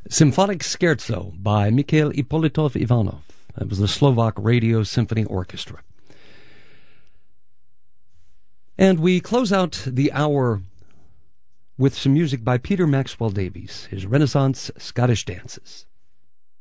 Symphonic Scherzo by Mikhail Ippolitov Ivanov. That was the Slovak Radio Symphony Orchestra. And we close out the hour with some music by Peter Maxwell Davies, his Renaissance Scottish Dances.